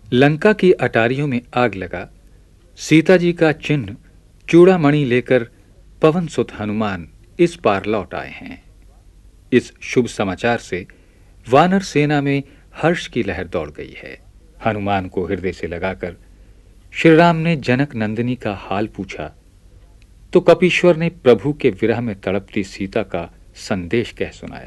लंका की अटारियों में आग लगा। सीता जी का चिन्ह चूड़ामणि लेकर पवन सुत हनुमान इस पार लौट आए हैं। इस शुभ समाचार से वानर सेना में हर्ष की लहर दौड़ गई है। हनुमान को हृदय से लगाकर श्री राम ने जनक नंदिनी का हाल पूछा तो कपीश्वर ने प्रभु के विरह में तड़पती सीता का संदेश कह सुनाया।